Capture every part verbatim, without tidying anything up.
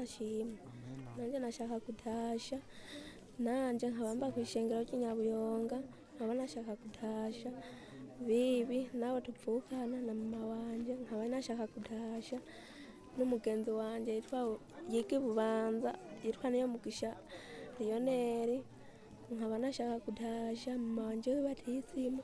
ashimwe. Nanje nashaka gutasha nanje nkaba mba kw'ishengero ry'inyabuyonga, nkaba nashaka gutasha bibi nabo tuvukana na mama wanje, nkaba nashaka gutasha n'umugenzi wanje yitwa yiga ibubanza yitwa Niyomugisha Lionel, nkaba nashaka gutasha mama wanje w'ibatisimu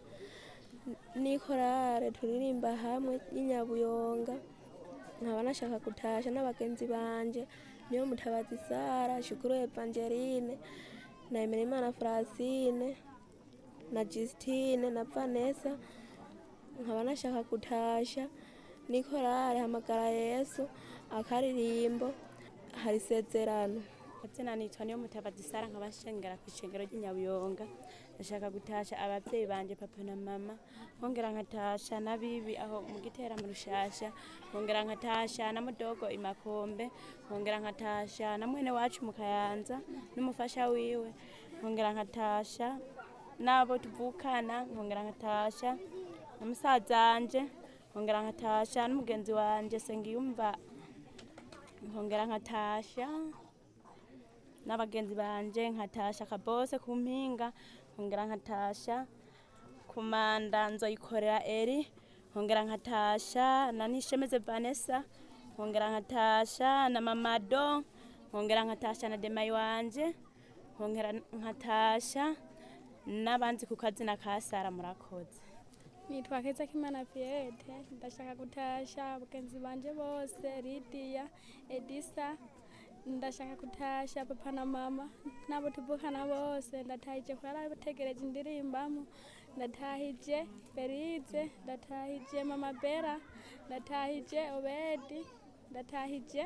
n'ikorale turirimba hamwe y'inyabuyonga, nkaba nashaka gutasha n'abagenzi banje niyo Mutabazi Sara, Shukuru Evangeline na Emerimana Francine na Justine na Vanessa, nkaba nashaka gutasha n'ikorale Hamagara Yesu akaririmbo hari isezerano. Katsina nitwa niyo Mutabazi Sara, nkaba nshengera kw'ishengero ry'inyabuyonga. Ndashaka gutasha abavyeyi banje papa na mama, nkongera nkatasha na bibi aho mu Gitera mu Rushasha, nkongera nkatasha na mudogo Imakombe, nkongera nkatasha na mwene wacu mu Kayanza n'umufasha wiwe, nkongera nkatasha nabo tuvukana, nkongera nkatasha na musazanje, nkongera nkatasha n'umugenzi wanje Sengiyumva, nkongera nkatasha n'abagenzi banje, nkatasha Kabose ku Mpinga, nkongera nkatasha Kumanda Nzoyikorera Eri, nkongera nkatasha na Nishemeze Vanessa, nkongera nkatasha na Mamado, nkongera nkatasha na Demayi wanje, nkongera nkatasha n'abanzi ku kazina ka Sara. Murakoze. Nitwa Kezakimana Fiete, ndashaka gutasha abagenzi banje bose Lydia, Edisa, ndashaka gutasha papa na mama nabo tuvukana bose, ndatahije kwara bategereje indirimbamo, ndatahije Berize, ndatahije Mama Bera, ndatahije Obedi, ndatahije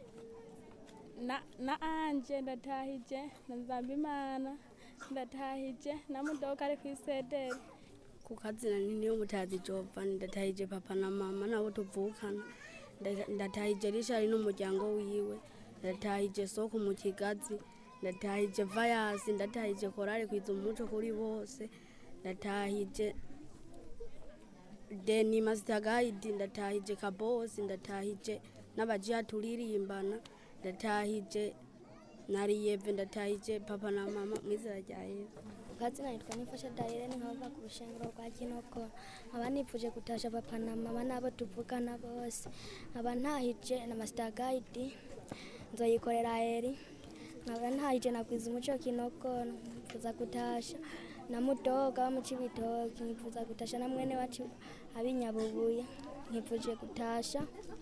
na na Anje, ndatahije na Nzambimana, ndatahije na mudoka ari kw'isederi. Ku kazina niyo Mutazi Jovani, ndatahije papa na mama nabo tuvukana, ndatahije Richard n'umuryango wiwe, ndatahije Soko mu Kigazi, ndatahije Vayasi, ndatahije Korale kwiza umuco kuri bose, ndatahije Deni Master Guide, ndatahije Kabosi, ndatahije n'abajiya turirimbana, ndatahije Nariyeve, ndatahije papa na mama mwizera rya Yesu. Kazina nitwa Nifasha Dairene, nkaba ku rushengero rwa Kinoko, nkaba nipfuje gutasha papa na mama nabo tuvukana bose, nkaba ntahije na Master Guide Nzoyikorera Eri, nkaba ntahije na Kwiza umuco Kinoko, nipfuza gutasha na mudoga mu Cibitoki, nipfuza gutasha na mwene wacu abinyabubuye, nipfuje gutasha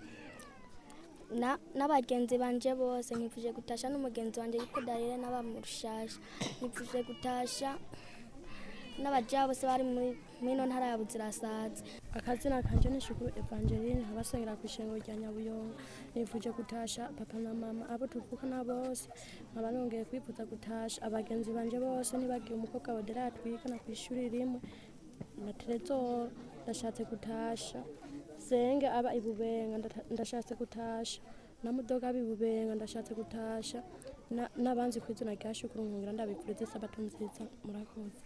na n'abagenzi banje bose, nipfuje gutasha n'umugenzi wanje yitwa Dairene n'aba mu Rushasha, nipfuje gutasha n'abaja bose bari muri mino ntara ya Buzirasazi. Akazina kanje ni Shukuru Evangeline, nkabasengera kw'ishengero rya Nyabuyonga, nipfuje gutasha papa na mama abo tuvukana bose, nkaba nongeye kwipfuza gutasha abagenzi banje bose, nibagiye umukobwa wa Dera twigana kw'ishuri rimwe na Trezor, ndashatse gutasha Senge aba Ibubenga, ndashatse gutasha na mudoga b'ibubenga, ndashatse gutasha n'abanzi kw'izina rya Shukuru, nkongera ndabipfuriza isabato nziza. Murakoze.